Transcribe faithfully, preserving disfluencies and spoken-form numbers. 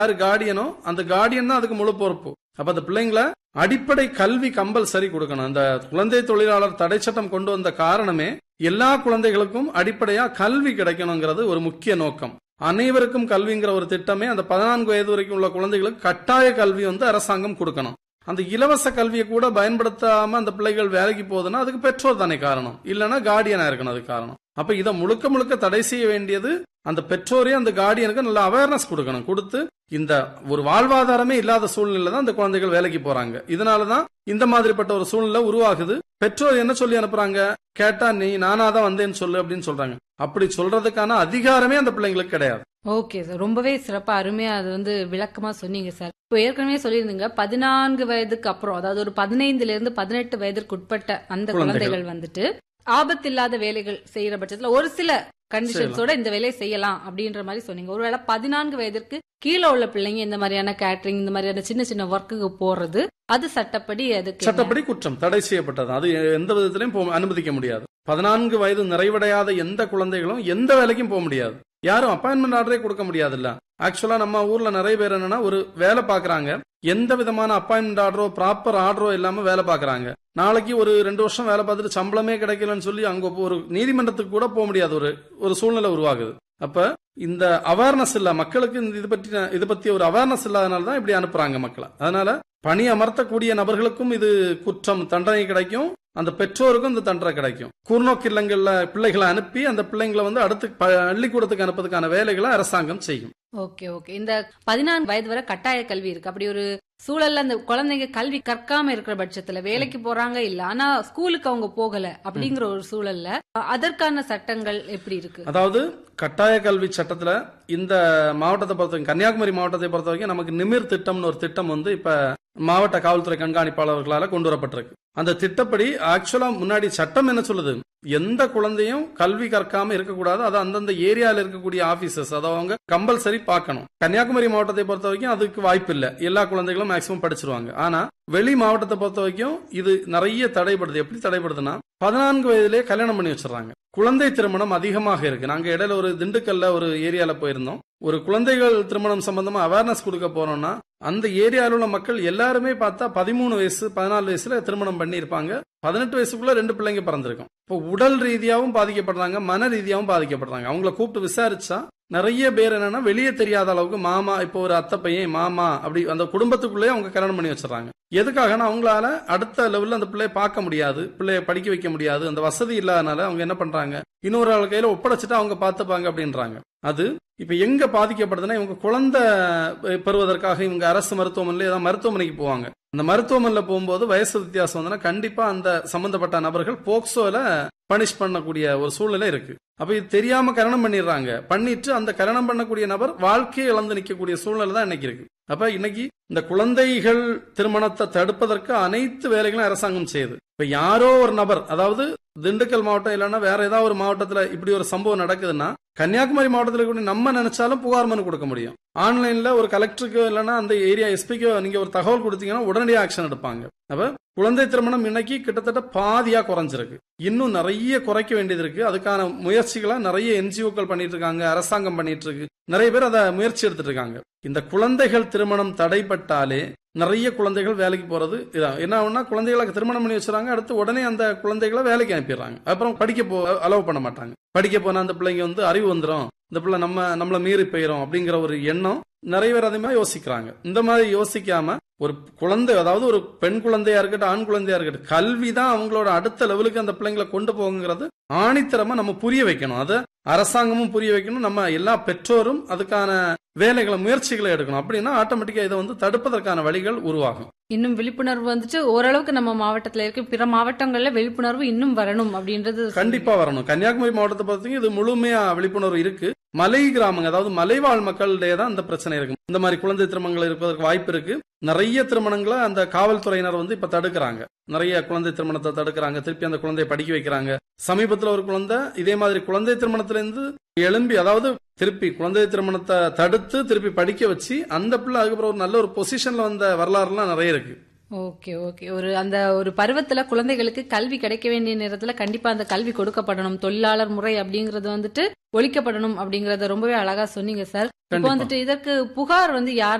யாரு கார்டியனோ அந்த கார்டியன் தான் அதுக்கு முழு பொறுப்பு. அப்ப அந்த பிள்ளைங்களை அடிப்படை கல்வி கம்பல்சரி கொடுக்கணும். அந்த குழந்தை தொழிலாளர் தடை சட்டம் கொண்டு வந்த காரணமே எல்லா குழந்தைகளுக்கும் அடிப்படையா கல்வி கிடைக்கணுங்கிறது ஒரு முக்கிய நோக்கம். அனைவருக்கும் கல்விங்கிற ஒரு திட்டமே அந்த பதினான்கு வயது வரைக்கும் உள்ள குழந்தைகளுக்கு கட்டாய கல்வி வந்து அரசாங்கம் கொடுக்கணும். அந்த இலவச கல்வியை கூட பயன்படுத்தாம அந்த பிள்ளைகள் வேலைக்கு போகுதுன்னா அதுக்கு பெற்றோர் தானே காரணம், இல்லைன்னா கார்டியனா இருக்கணும் அதுக்கு காரணம். அப்ப இதை முழுக்க முழுக்க தடை செய்ய வேண்டியது அந்த பெற்றோரே அந்த கார்டியனுக்கு நல்ல அவேர்னஸ் கொடுக்கணும். கொடுத்து இந்த ஒரு வாழ்வாதாரமே இல்லாத சூழ்நிலை தான் அந்த குழந்தைகள் வேலைக்கு போறாங்க. இதனாலதான் இந்த மாதிரிப்பட்ட ஒரு சூழ்நிலை உருவாகுது. பெற்றோர் என்ன சொல்லி அனுப்புறாங்க, கேட்டா நீ நானாதான் வந்தேன்னு சொல்லு அப்படின்னு சொல்றாங்க. அப்படி சொல்றதுக்கான அதிகாரமே அந்த பிள்ளைங்களுக்கு கிடையாது. ஓகே சார், ரொம்பவே சிறப்பா அருமையா அது வந்து விளக்கமா சொன்னீங்க சார். இப்போ ஏற்கனவே சொல்லியிருந்தீங்க பதினான்கு வயதுக்கு அப்புறம், அதாவது ஒரு பதினைந்துல இருந்து பதினெட்டு வயதிற்கு உட்பட்ட அந்த குழந்தைகள் வந்துட்டு ஆபத்து இல்லாத வேலைகள் செய்யற பட்சத்துல ஒரு சில கண்டிஷன்ஸோட இந்த வேலையை செய்யலாம் அப்படின்ற மாதிரி சொன்னீங்க. ஒருவேளை பதினான்கு வயதிற்கு கீழே உள்ள பிள்ளைங்க இந்த மாதிரியான கேட்டரிங், இந்த மாதிரியான சின்ன சின்ன ஒர்க்குக்கு போறது அது சட்டப்படி அதுக்கு சட்டப்படி குற்றம், தடை செய்யப்பட்டது. அது எந்த விதத்திலையும் அனுமதிக்க முடியாது. பதினான்கு வயது நிறைவடையாத எந்த குழந்தைகளும் எந்த வேலைக்கும் போக முடியாது. யாரும் அப்பாயின்மெண்ட் ஆர்டரே கொடுக்க முடியாது. இல்ல ஆக்சுவலா நம்ம ஊர்ல நிறைய பேர் என்னன்னா ஒரு வேலை பாக்குறாங்க, எந்த விதமான அப்பாயின்மெண்ட் ஆர்டரோ ப்ராப்பர் ஆர்டரோ இல்லாம வேலை பாக்குறாங்க. நாளைக்கு ஒரு ரெண்டு வருஷம் வேலை பார்த்துட்டு சம்பளமே கிடைக்கலன்னு சொல்லி அங்க ஒரு நீதிமன்றத்துக்கு கூட போக முடியாது ஒரு ஒரு சூழ்நிலை உருவாகுது. அப்ப இந்த அவேர்னஸ் இல்ல மக்களுக்கு, இது பற்றி இது பத்தி ஒரு அவேர்னஸ் இல்லாதனால தான் இப்படி அனுப்புறாங்க மக்களை. அதனால பணி அமர்த்தக்கூடிய நபர்களுக்கும் இது குற்றம், தண்டனை கிடைக்கும், அந்த பெற்றோருக்கும் இந்த தண்டனை கிடைக்கும். கூர்நோக்கு இல்லங்கள்ல பிள்ளைகளை அனுப்பி அந்த பிள்ளைங்களை வந்து அடுத்து பள்ளிக்கூடத்துக்கு அனுப்பதுக்கான வேலைகளை அரசாங்கம் செய்யும். ஓகே ஓகே இந்த பதினான்கு வயது வரை கட்டாய கல்வி இருக்கு. அப்படி ஒரு சூழல்ல அந்த குழந்தைங்க கல்வி கற்காம இருக்கிற பட்சத்துல வேலைக்கு போறாங்க இல்ல, ஆனா ஸ்கூலுக்கு அவங்க போகல அப்படிங்கிற ஒரு சூழல்ல அதற்கான சட்டங்கள் எப்படி இருக்கு? அதாவது கட்டாய கல்வி சட்டத்துல இந்த மாவட்டத்தை பொறுத்த வரைக்கும், கன்னியாகுமரி மாவட்டத்தை பொறுத்த வரைக்கும் நமக்கு நிமிர் திட்டம்னு ஒரு திட்டம் வந்து இப்ப மாவட்ட காவல்துறை கண்காணிப்பாளர்களால கொண்டு வரப்பட்டிருக்கு. அந்த திட்டப்படி ஆக்சுவலா முன்னாடி சட்டம் என்ன சொல்லுது, எந்த குழந்தையும் கல்வி கற்காம இருக்கக்கூடாது. அது அந்தந்த ஏரியால இருக்கக்கூடிய ஆபீசர்ஸ் அதை அவங்க கம்பல்சரி பார்க்கணும். கன்னியாகுமரி மாவட்டத்தை பொறுத்த வரைக்கும் அதுக்கு வாய்ப்பு இல்லை, எல்லா குழந்தைகளும் மேக்சிமம் படிச்சிருவாங்க. ஆனா வெளி மாவட்டத்தை பொறுத்த வரைக்கும் இது நிறைய தடைபடுது. எப்படி தடைபடுதுன்னா பதினான்கு வயதிலே கல்யாணம் பண்ணி வச்சிடறாங்க. குழந்தை திருமணம் அதிகமாக இருக்கு. நாங்க இடையில ஒரு திண்டுக்கல்ல ஒரு ஏரியால போயிருந்தோம். ஒரு குழந்தைகள் திருமணம் சம்பந்தமா அவேர்னஸ் கொடுக்க போறோம்னா அந்த ஏரியாவில் உள்ள மக்கள் எல்லாருமே பார்த்தா பதிமூணு வயசு பதினாலு வயசுல திருமணம் பண்ணி இருப்பாங்க. பதினெட்டு வயசுக்குள்ள ரெண்டு பிள்ளைங்க பிறந்திருக்கும். இப்போ உடல் ரீதியாவும் பாதிக்கப்படுறாங்க, மன ரீதியாவும் பாதிக்கப்படுறாங்க. அவங்களை கூப்பிட்டு விசாரிச்சா நிறைய பேர் என்னன்னா வெளியே தெரியாத அளவுக்கு மாமா, இப்போ ஒரு அத்தை பையன் மாமா அப்படி அந்த குடும்பத்துக்குள்ளேயே அவங்க கல்யாணம் பண்ணி வச்சிடறாங்க. எதுக்காகனா அவங்களால அடுத்த லெவல்ல அந்த பிள்ளைய பார்க்க முடியாது, பிள்ளைய படிக்க வைக்க முடியாது, அந்த வசதி இல்லாதனால அவங்க என்ன பண்றாங்க, இன்னொரு ஆள் கையில ஒப்படைச்சிட்டு அவங்க பார்த்துப்பாங்க அப்படின்றாங்க. அது இப்ப எங்க பாதிக்கப்படுதுன்னா இவங்க குழந்தை பெறுவதற்காக இவங்க அரசு மருத்துவமனையில ஏதாவது மருத்துவமனைக்கு போவாங்க. அந்த மருத்துவமனையில போகும்போது வயசு வித்தியாசம் வந்தா கண்டிப்பா அந்த சம்பந்தப்பட்ட நபர்கள் போக்சோல பனிஷ் பண்ணக்கூடிய ஒரு சூழ்நிலை இருக்கு. அப்ப இது தெரியாம கல்யாணம் பண்ணிடுறாங்க. பண்ணிட்டு அந்த கல்யாணம் பண்ணக்கூடிய நபர் வாழ்க்கையை இழந்து நிற்கக்கூடிய சூழ்நிலை தான் இன்னைக்கு இருக்கு. அப்ப இன்னைக்கு இந்த குழந்தைகள் திருமணத்தை தடுப்பதற்கு அனைத்து வேலைகளும் அரசாங்கம் செய்யுது. இப்ப யாரோ ஒரு நபர், அதாவது திண்டுக்கல் மாவட்டம் இல்லைன்னா வேற ஏதாவது ஒரு மாவட்டத்துல இப்படி ஒரு சம்பவம் நடக்குதுன்னா கன்னியாகுமரி மாவட்டத்தில் கூட நம்ம நினைச்சாலும் புகார் மனு கொடுக்க முடியும். ஆன்லைன்ல ஒரு கலெக்டருக்கு இல்லைன்னா அந்த ஏரியா எஸ்பிக்கு நீங்க ஒரு தகவல் கொடுத்தீங்கன்னா உடனடியாக ஆக்ஷன் எடுப்பாங்க. அப்ப குழந்தை திருமணம் இன்னைக்கு கிட்டத்தட்ட பாதியா குறைஞ்சிருக்கு. இன்னும் நிறைய குறைக்க வேண்டியது இருக்கு. அதுக்கான முயற்சிகளை நிறைய என்ஜிஓக்கள் பண்ணிட்டு இருக்காங்க, அரசாங்கம் பண்ணிட்டு இருக்கு, நிறைய பேர் அதை முயற்சி எடுத்துட்டு இருக்காங்க. இந்த குழந்தைகள் திருமணம் தடைப்பட்டாலே நிறைய குழந்தைகள் வேலைக்கு போறது இதான். என்ன ஆகும்னா குழந்தைகளுக்கு திருமணம் பண்ணி வச்சுறாங்க, அடுத்து உடனே அந்த குழந்தைகளை வேலைக்கு அனுப்பிடுறாங்க. அப்புறம் படிக்க போ அலோவ் பண்ண மாட்டாங்க. படிக்க போனா அந்த பிள்ளைங்க வந்து அறிவு வந்துடும், இந்த பிள்ளை நம்ம நம்மள மீறி போயிரும் அப்படிங்கிற ஒரு எண்ணம் நிறைய பேர் அதே மாதிரி யோசிக்கிறாங்க. இந்த மாதிரி யோசிக்காம ஒரு குழந்தை, அதாவது ஒரு பெண் குழந்தையா இருக்கட்டும் ஆண் குழந்தையா இருக்கட்டும், கல்விதான் அவங்களோட அடுத்த லெவலுக்கு அந்த பிள்ளைங்களை கொண்டு போகுங்கிறது ஆணித்தரமா நம்ம புரிய வைக்கணும். அதை அரசாங்கமும் புரிய வைக்கணும், நம்ம எல்லா பெற்றோரும் அதுக்கான வேலைகளை முயற்சிகளை எடுக்கணும். அப்படின்னா ஆட்டோமேட்டிக்கா இதை வந்து தடுப்பதற்கான வழிகள் உருவாகும். இன்னும் விழிப்புணர்வு வந்துட்டு ஓரளவுக்கு நம்ம மாவட்டத்துல இருக்கு, பிற மாவட்டங்கள்ல விழிப்புணர்வு இன்னும் வரணும் அப்படின்றது கண்டிப்பா வரணும். கன்னியாகுமரி மாவட்டத்தை பொறுத்தவரைக்கும் இது முழுமையா விழிப்புணர்வு இருக்கு. மலை கிராமங்க, அதாவது மலைவாழ் மக்களிடையே தான் இந்த பிரச்சனை இருக்கு. இந்த மாதிரி குழந்தை திருமணங்கள் இருப்பதற்கு வாய்ப்பு இருக்கு. நிறைய திருமணங்களை அந்த காவல்துறையினர் வந்து இப்ப தடுக்கிறாங்க. நிறைய குழந்தை திருமணத்தை தடுக்கிறாங்க, திருப்பி அந்த குழந்தையை படிக்க வைக்கிறாங்க. சமீபத்தில் ஒரு குழந்தை இதே மாதிரி குழந்தை திருமணத்திலிருந்து எழும்பி, அதாவது திருப்பி குழந்தை திருமணத்தை தடுத்து திருப்பி படிக்க வச்சு அந்த பிள்ளை அதுக்கப்புறம் ஒரு நல்ல ஒரு பொசிஷன்ல வந்த வரலாறுலாம் நிறைய இருக்கு. ஓகே ஓகே ஒரு அந்த ஒரு பருவத்துல குழந்தைகளுக்கு கல்வி கிடைக்க வேண்டிய நேரத்துல கண்டிப்பா அந்த கல்வி கொடுக்கப்படணும். தொழிலாளர் முறை அப்படிங்கறது வந்துட்டு ஒழிக்கப்படணும் அப்படிங்கறத ரொம்பவே அழகா சொன்னீங்க சார். இப்போ கண்டிப்பா. வந்துட்டு இதற்கு புகார் வந்து யார்